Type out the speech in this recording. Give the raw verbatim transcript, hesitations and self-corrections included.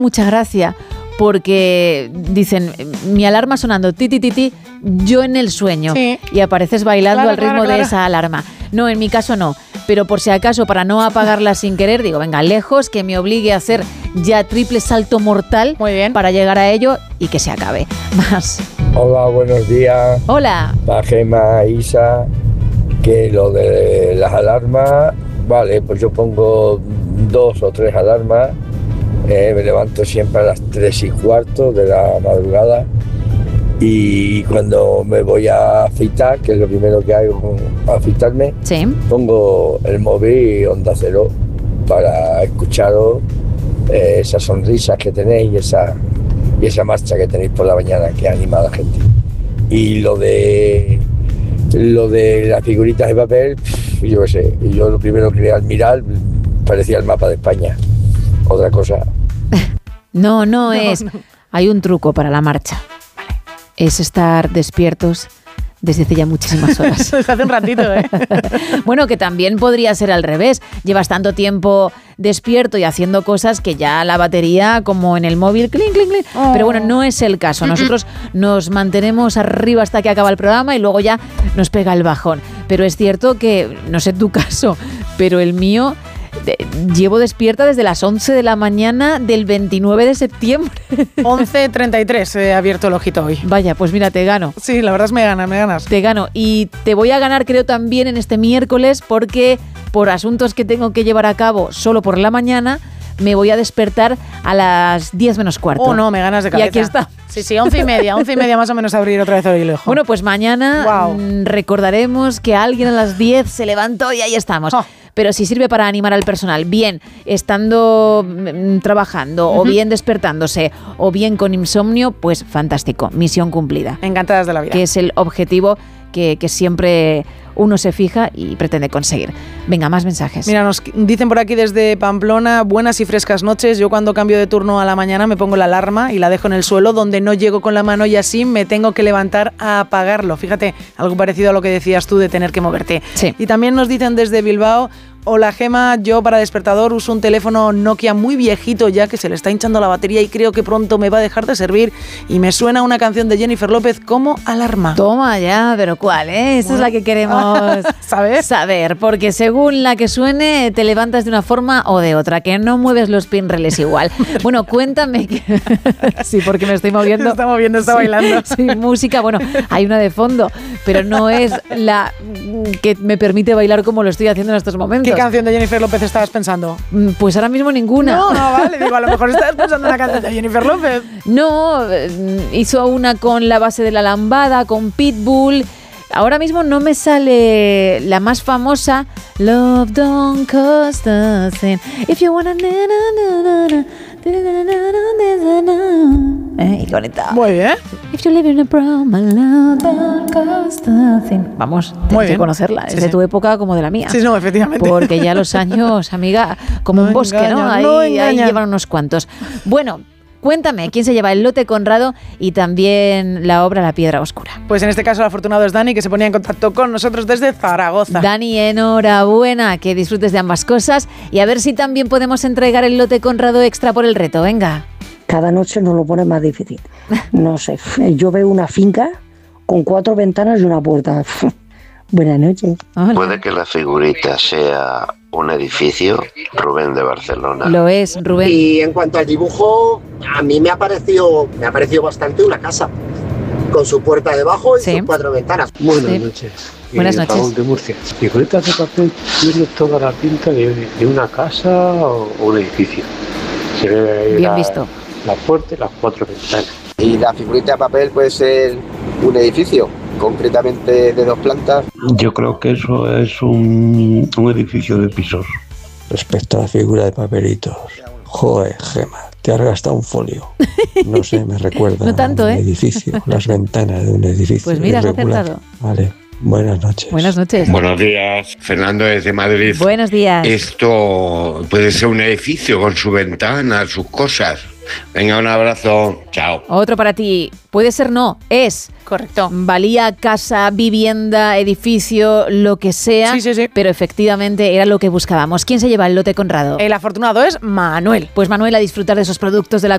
Mucha gracia, porque dicen, mi alarma sonando, ti, ti, ti, ti, yo en el sueño, sí. y apareces bailando claro, al ritmo claro, claro. de esa alarma. No, en mi caso no, pero por si acaso, para no apagarla sin querer, digo, venga, lejos, que me obligue a hacer ya triple salto mortal. Muy bien. Para llegar a ello y que se acabe. Más. Hola, buenos días. Hola. La Gema, Isa, que lo de las alarmas, vale, pues yo pongo dos o tres alarmas. Eh, me levanto siempre a las tres y cuarto de la madrugada y cuando me voy a afeitar, que es lo primero que hago, afeitarme, sí. pongo el móvil Onda Cero para escucharos eh, esas sonrisas que tenéis y esa, y esa marcha que tenéis por la mañana que anima a la gente. Y lo de lo de las figuritas de papel, pff, yo qué sé, yo lo primero que al mirar parecía el mapa de España. Otra cosa. No, no, no es. No. Hay un truco para la marcha. Vale. Es estar despiertos desde hace ya muchísimas horas. Desde hace un ratito, ¿eh? Bueno, que también podría ser al revés. Llevas tanto tiempo despierto y haciendo cosas que ya la batería, como en el móvil, clink, clink, clink. Oh. Pero bueno, no es el caso. Nosotros nos mantenemos arriba hasta que acaba el programa y luego ya nos pega el bajón. Pero es cierto que, no sé tu caso, pero el mío... De, llevo despierta desde las once de la mañana del veintinueve de septiembre. once treinta y tres he abierto el ojito hoy. Vaya, pues mira, te gano. Sí, la verdad es me ganas, me ganas. Te gano. Y te voy a ganar, creo, también en este miércoles, porque por asuntos que tengo que llevar a cabo solo por la mañana, me voy a despertar a las diez menos cuarto. Oh, no, me ganas de cabeza. Y aquí está. Sí, sí, once y media, once y media más o menos abrir otra vez el ojo. Bueno, pues mañana wow. mmm, recordaremos que alguien a las diez se levantó y ahí estamos. Oh. Pero si sirve para animar al personal, bien estando mmm, trabajando, uh-huh. o bien despertándose, o bien con insomnio, pues fantástico, misión cumplida. Encantadas de la vida. Que es el objetivo que, que siempre uno se fija y pretende conseguir. Venga, más mensajes. Mira, nos dicen por aquí desde Pamplona, buenas y frescas noches. Yo cuando cambio de turno a la mañana me pongo la alarma y la dejo en el suelo donde no llego con la mano y así me tengo que levantar a apagarlo. Fíjate, algo parecido a lo que decías tú de tener que moverte. Sí. Y también nos dicen desde Bilbao, hola Gema, yo para despertador uso un teléfono Nokia muy viejito ya que se le está hinchando la batería y creo que pronto me va a dejar de servir y me suena una canción de Jennifer López como alarma. Toma ya, pero ¿cuál? Eh? Esa bueno. es la que queremos ¿sabes? saber, porque según la que suene te levantas de una forma o de otra, que no mueves los pinreles igual. Bueno, cuéntame que... sí, porque me estoy moviendo. Se está moviendo, está sí, bailando. Sí, música, bueno, hay una de fondo, pero no es la que me permite bailar como lo estoy haciendo en estos momentos. ¿Qué canción de Jennifer López estabas pensando? Pues ahora mismo ninguna. No, no, vale, digo, a lo mejor estabas pensando en una canción de Jennifer López. No, hizo una con La base de la lambada, con Pitbull. Ahora mismo no me sale la más famosa, Love don't cost a thing. If you wanna na na na na eh, y bonita. Muy bien. If you live in a prom, my love don't cost a thing. Vamos, tienes que conocerla. Sí, es de sí. tu época como de la mía. Sí, no, efectivamente. Porque ya los años, amiga, como no un bosque, engañan, ¿no? Ahí, no ahí llevan unos cuantos. Bueno, cuéntame, ¿quién se lleva el lote Conrado y también la obra La piedra oscura? Pues en este caso el afortunado es Dani, que se ponía en contacto con nosotros desde Zaragoza. Dani, enhorabuena, que disfrutes de ambas cosas y a ver si también podemos entregar el lote Conrado extra por el reto, venga. Cada noche nos lo pone más difícil. No sé, yo veo una finca con cuatro ventanas y una puerta. Buenas noches. Hola. Puede que la figurita sea un edificio, Rubén de Barcelona. Lo es, Rubén. Y en cuanto al dibujo, a mí me ha parecido, me ha parecido bastante una casa, con su puerta debajo y sí. sus cuatro ventanas. Buenas sí. noches. Buenas noches. Raúl de Murcia. Figuritas de papel tiene toda la pinta de, de una casa o, o un edificio. Se ve bien la, visto. La puerta y las cuatro ventanas. Y la figurita de papel puede ser un edificio, concretamente de dos plantas. Yo creo que eso es un, un edificio de pisos. Respecto a la figura de papelitos, joder, Gema, te has gastado un folio. No sé, me recuerda no tanto, a un ¿eh? edificio, las ventanas de un edificio. Pues mira, has irregular. acertado. Vale, buenas noches. Buenas noches. Buenos días, Fernando desde Madrid. Buenos días. Esto puede ser un edificio con su ventana, sus cosas. Venga, un abrazo, chao. Otro para ti. Puede ser no, es. Correcto. Valía casa, vivienda, edificio, lo que sea, sí, sí, sí. pero efectivamente era lo que buscábamos. ¿Quién se lleva el lote Conrado? El afortunado es Manuel. Pues Manuel, a disfrutar de esos productos de la